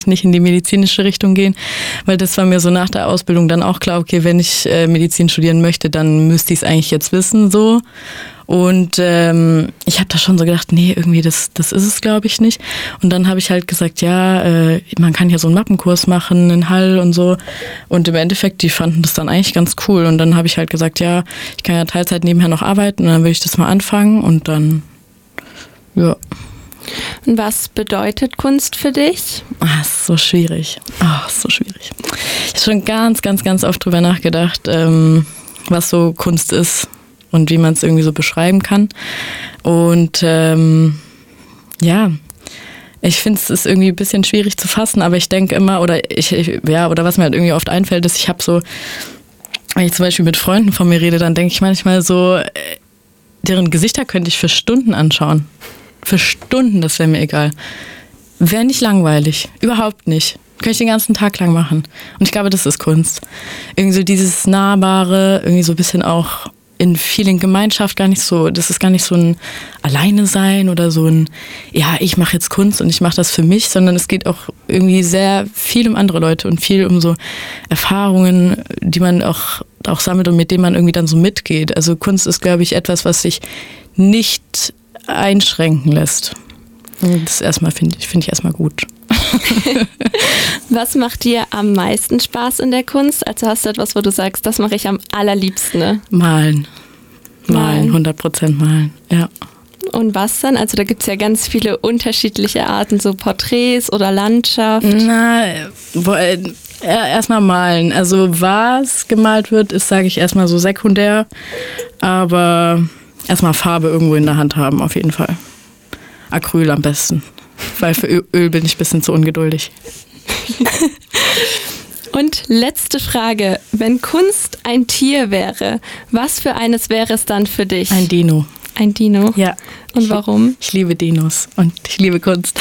nicht in die medizinische Richtung gehen, weil das war mir so nach der Ausbildung dann auch klar, okay, wenn ich Medizin studieren möchte, dann müsste ich es eigentlich jetzt wissen so. Und ich habe da schon so gedacht, nee, irgendwie das ist es, glaube ich, nicht. Und dann habe ich halt gesagt, ja, man kann ja so einen Mappenkurs machen in Hall und so. Und im Endeffekt, die fanden das dann eigentlich ganz cool. Und dann habe ich halt gesagt, ja, ich kann ja Teilzeit nebenher noch arbeiten und dann will ich das mal anfangen und dann, ja. Und was bedeutet Kunst für dich? Ist so schwierig. Ist so schwierig. Ich habe schon ganz, ganz, ganz oft drüber nachgedacht, was so Kunst ist und wie man es irgendwie so beschreiben kann. Und ja, ich finde es ist irgendwie ein bisschen schwierig zu fassen, aber ich denke immer, oder was mir halt irgendwie oft einfällt, ist, ich habe so, wenn ich zum Beispiel mit Freunden von mir rede, dann denke ich manchmal so, deren Gesichter könnte ich für Stunden anschauen. Für Stunden, das wäre mir egal. Wäre nicht langweilig. Überhaupt nicht. Könnte ich den ganzen Tag lang machen. Und ich glaube, das ist Kunst. Irgendwie so dieses Nahbare, irgendwie so ein bisschen auch in vielen Gemeinschaft gar nicht so, das ist gar nicht so ein Alleine sein oder so ein, ja, ich mache jetzt Kunst und ich mache das für mich, sondern es geht auch irgendwie sehr viel um andere Leute und viel um so Erfahrungen, die man auch sammelt und mit denen man irgendwie dann so mitgeht. Also Kunst ist, glaube ich, etwas, was sich nicht einschränken lässt. Das erstmal finde ich erstmal gut. Was macht dir am meisten Spaß in der Kunst? Also hast du etwas, wo du sagst, das mache ich am allerliebsten? Ne? Malen, 100% malen, ja. Und was dann? Also da gibt es ja ganz viele unterschiedliche Arten, so Porträts oder Landschaft. Erstmal malen. Also was gemalt wird, ist, sage ich, erstmal so sekundär. Aber erstmal Farbe irgendwo in der Hand haben, auf jeden Fall. Acryl am besten. Weil für Öl bin ich ein bisschen zu ungeduldig. Und letzte Frage. Wenn Kunst ein Tier wäre, was für eines wäre es dann für dich? Ein Dino. Ein Dino? Ja. Und warum? Ich liebe Dinos und ich liebe Kunst.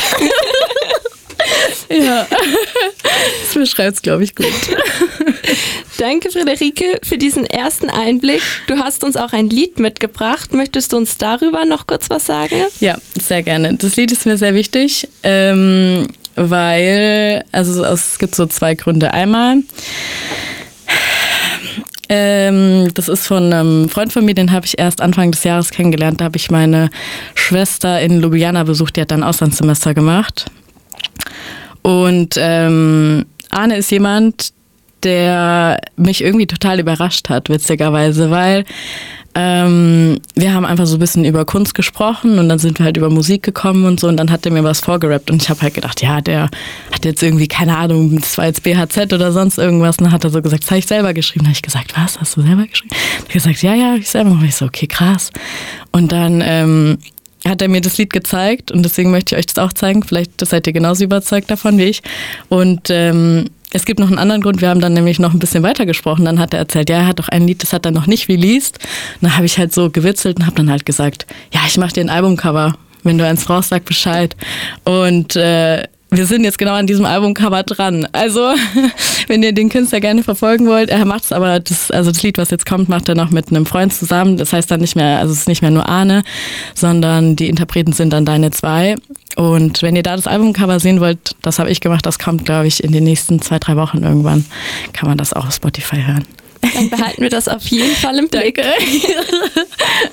Ja, das beschreibt es, glaube ich, gut. Danke, Friederike, für diesen ersten Einblick. Du hast uns auch ein Lied mitgebracht. Möchtest du uns darüber noch kurz was sagen? Ja, sehr gerne. Das Lied ist mir sehr wichtig, weil, also es gibt so zwei Gründe. Einmal, das ist von einem Freund von mir, den habe ich erst Anfang des Jahres kennengelernt. Da habe ich meine Schwester in Ljubljana besucht, die hat dann ein Auslandssemester gemacht. Und Arne ist jemand, der mich irgendwie total überrascht hat, witzigerweise, weil wir haben einfach so ein bisschen über Kunst gesprochen und dann sind wir halt über Musik gekommen und so und dann hat er mir was vorgerappt und ich habe halt gedacht, ja, der hat jetzt irgendwie, keine Ahnung, das war jetzt BHZ oder sonst irgendwas und dann hat er so gesagt, das habe ich selber geschrieben. Dann habe ich gesagt, was, hast du selber geschrieben? Dann hat er gesagt, ja, habe ich selber gemacht. Ich so, okay, krass. Und dann hat er mir das Lied gezeigt und deswegen möchte ich euch das auch zeigen. Vielleicht seid ihr genauso überzeugt davon wie ich. Und es gibt noch einen anderen Grund. Wir haben dann nämlich noch ein bisschen weiter gesprochen. Dann hat er erzählt, ja, er hat doch ein Lied, das hat er noch nicht released. Und dann habe ich halt so gewitzelt und habe dann halt gesagt, ja, ich mache dir ein Albumcover. Wenn du eins brauchst, sag Bescheid. Und wir sind jetzt genau an diesem Albumcover dran. Also, wenn ihr den Künstler gerne verfolgen wollt, er macht es aber, das Lied, was jetzt kommt, macht er noch mit einem Freund zusammen. Das heißt dann nicht mehr, also es ist nicht mehr nur Arne, sondern die Interpreten sind dann deine zwei. Und wenn ihr da das Albumcover sehen wollt, das habe ich gemacht, das kommt, glaube ich, in den nächsten 2-3 Wochen irgendwann, kann man das auch auf Spotify hören. Dann behalten wir das auf jeden Fall im Blick. Danke.